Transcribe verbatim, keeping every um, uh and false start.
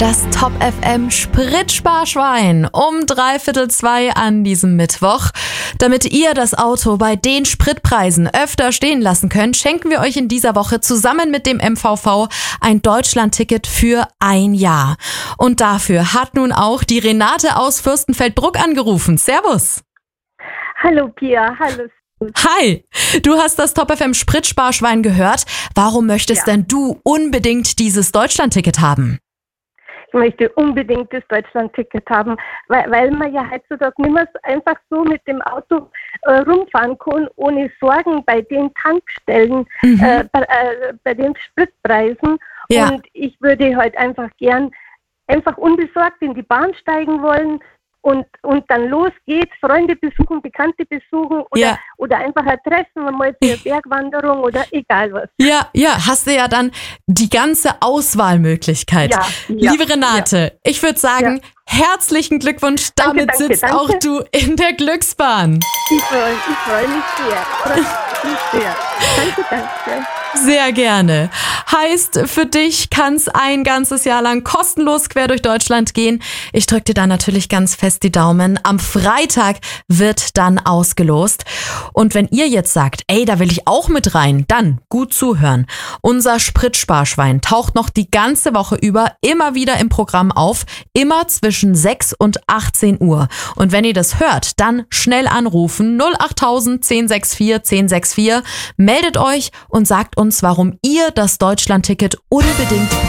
Das Top F M Spritsparschwein um dreiviertel zwei an diesem Mittwoch. Damit ihr das Auto bei den Spritpreisen öfter stehen lassen könnt, schenken wir euch in dieser Woche zusammen mit dem M V V ein Deutschlandticket für ein Jahr. Und dafür hat nun auch die Renate aus Fürstenfeldbruck angerufen. Servus. Hallo Pia, hallo. Hi, du hast das Top F M Spritsparschwein gehört. Warum möchtest Ja. denn du unbedingt dieses Deutschlandticket haben? Ich möchte unbedingt das Deutschland-Ticket haben, weil, weil man ja heutzutage nicht mehr so einfach so mit dem Auto äh, rumfahren kann, ohne Sorgen bei den Tankstellen, Mhm. äh, bei, äh, bei den Spritpreisen. Ja. Und ich würde heute einfach gern einfach unbesorgt in die Bahn steigen wollen und, und dann los geht's, Freunde besuchen, Bekannte besuchen oder, Ja. oder einfach ein Treffen, mal für eine Bergwanderung oder egal was. Ja, ja, hast du ja dann die ganze Auswahlmöglichkeit. Ja, ja, Liebe Renate, ich würde sagen, herzlichen Glückwunsch. Danke, Damit danke, sitzt danke. auch du in der Glücksbahn. Ich freue ich freu mich sehr. Ich freu mich sehr. Danke, danke. Sehr gerne. Heißt, für dich kann es ein ganzes Jahr lang kostenlos quer durch Deutschland gehen. Ich drücke dir da natürlich ganz fest die Daumen. Am Freitag wird dann ausgelost. Und wenn ihr jetzt sagt, ey, da will ich auch mit rein, dann gut zuhören. Unser Spritsparschwein taucht noch die ganze Woche über immer wieder im Programm auf, immer zwischen sechs und achtzehn Uhr. Und wenn ihr das hört, dann schnell anrufen null achttausend zehn sechs vier zehn sechs vier. Meldet euch und sagt uns, warum ihr das Deutschlandticket unbedingt